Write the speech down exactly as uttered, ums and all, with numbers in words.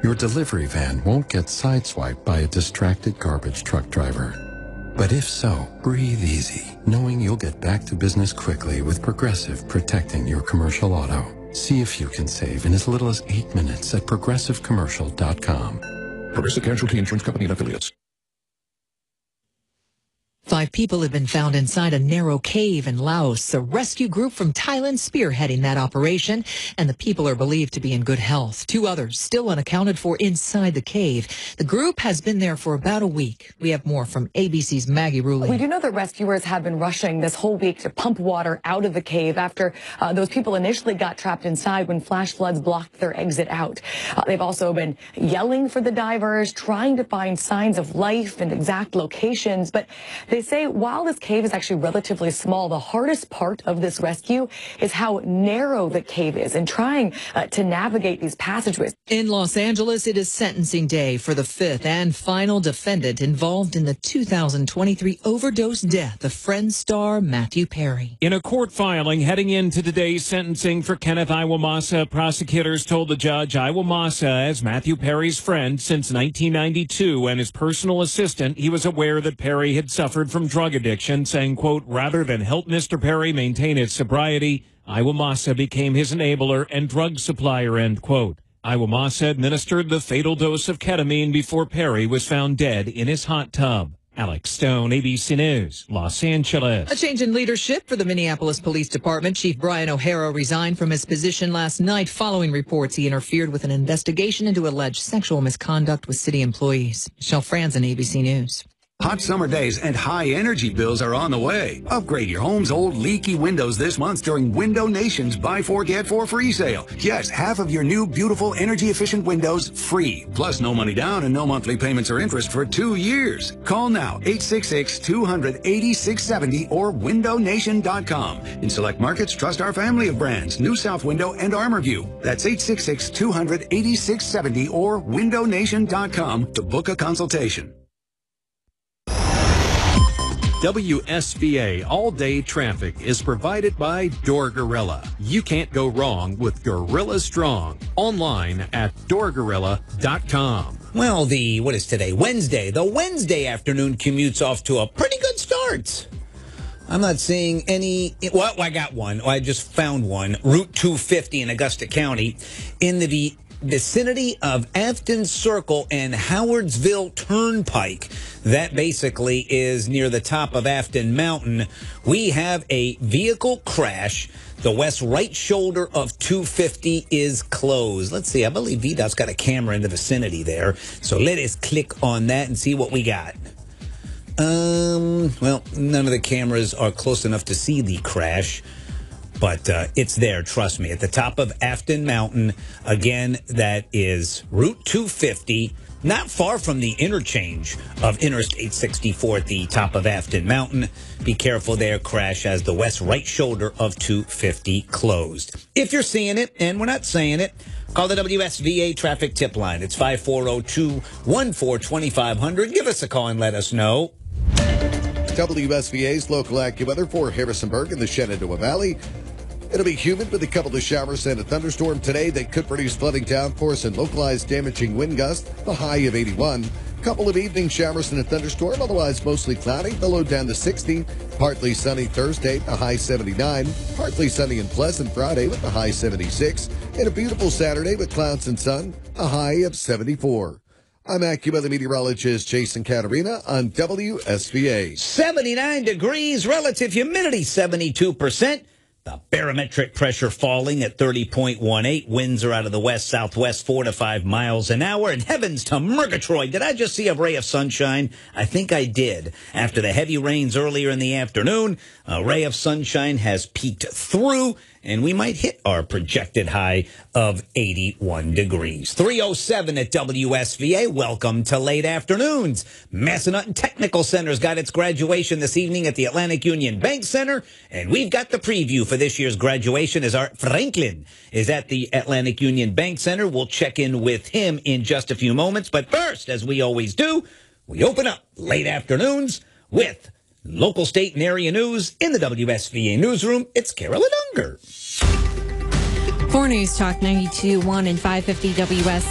Your delivery van won't get sideswiped by a distracted garbage truck driver. But if so, breathe easy, knowing you'll get back to business quickly with Progressive protecting your commercial auto. See if you can save in as little as eight minutes at progressive commercial dot com. Progressive Casualty Insurance Company and Affiliates. Five people have been found inside a narrow cave in Laos. A rescue group from Thailand spearheading that operation, and the people are believed to be in good health. Two others still unaccounted for inside the cave. The group has been there for about a week. We have more from A B C's Maggie Rulli. We do know that rescuers have been rushing this whole week to pump water out of the cave after uh, those people initially got trapped inside when flash floods blocked their exit out. Uh, they've also been yelling for the divers, trying to find signs of life and exact locations, but they say while this cave is actually relatively small, the hardest part of this rescue is how narrow the cave is and trying uh, to navigate these passageways. In Los Angeles, it is sentencing day for the fifth and final defendant involved in the two thousand twenty-three overdose death of Friends star Matthew Perry. In a court filing heading into today's sentencing for Kenneth Iwamasa, prosecutors told the judge Iwamasa, as Matthew Perry's friend since nineteen ninety-two and his personal assistant, he was aware that Perry had suffered from drug addiction, saying, quote, rather than help Mister Perry maintain his sobriety, Iwamasa became his enabler and drug supplier, end quote. Iwamasa administered the fatal dose of ketamine before Perry was found dead in his hot tub. Alex Stone, A B C News, Los Angeles. A change in leadership for the Minneapolis Police Department. Chief Brian O'Hara resigned from his position last night following reports he interfered with an investigation into alleged sexual misconduct with city employees. Michelle Franzen, A B C News. Hot summer days and high energy bills are on the way. Upgrade your home's old leaky windows this month during Window Nation's Buy Four Get Four free sale. Yes, half of your new, beautiful, energy-efficient windows free. Plus no money down and no monthly payments or interest for two years. Call now, eight six six, two hundred, eighty-six seventy or window nation dot com. In select markets, trust our family of brands, New South Window and ArmorView. That's eight six six, two hundred, eighty-six seventy or window nation dot com to book a consultation. W S V A all-day traffic is provided by Door Gorilla. You can't go wrong with Gorilla Strong. Online at door gorilla dot com. Well, the, what is today? Wednesday. The Wednesday afternoon commute's off to a pretty good start. I'm not seeing any, well, I got one. I just found one. Route two fifty in Augusta County in the vicinity of Afton Circle and Howardsville Turnpike. That basically is near the top of Afton Mountain. We have a vehicle crash. The west right shoulder of two fifty is closed. Let's see. I believe V DOT's got a camera in the vicinity there. So let us click on that and see what we got. Um, well, none of the cameras are close enough to see the crash. But uh, it's there, trust me, at the top of Afton Mountain. Again, that is Route two fifty, not far from the interchange of Interstate sixty-four at the top of Afton Mountain. Be careful there, crash as the west right shoulder of two fifty closed. If you're seeing it, and we're not saying it, call the W S V A traffic tip line. It's five four zero, two one four, two five zero zero. Give us a call and let us know. W S V A's local AccuWeather for Harrisonburg and the Shenandoah Valley. It'll be humid with a couple of showers and a thunderstorm today that could produce flooding downforce and localized damaging wind gusts, the high of eighty-one. Couple of evening showers and a thunderstorm, otherwise mostly cloudy, the low down to sixty. Partly sunny Thursday, the high seventy-nine. Partly sunny and pleasant Friday with the high seventy-six. And a beautiful Saturday with clouds and sun, a high of seventy-four. I'm AccuWeather meteorologist Jason Caterina on W S V A. seventy-nine degrees, relative humidity seventy-two percent. The barometric pressure falling at thirty point one eight. Winds are out of the west-southwest, four to five miles an hour. And heavens to Murgatroyd, did I just see a ray of sunshine? I think I did. After the heavy rains earlier in the afternoon, a ray of sunshine has peeked through, and we might hit our projected high of eighty-one degrees. three oh seven at W S V A. Welcome to late afternoons. Massanutten Technical Center's got its graduation this evening at the Atlantic Union Bank Center, and we've got the preview for this year's graduation as Art Franklin is at the Atlantic Union Bank Center. We'll check in with him in just a few moments. But first, as we always do, we open up late afternoons with local, state, and area news in the W S V A newsroom. It's Carolyn Unger. For News Talk ninety-two point one and five fifty W S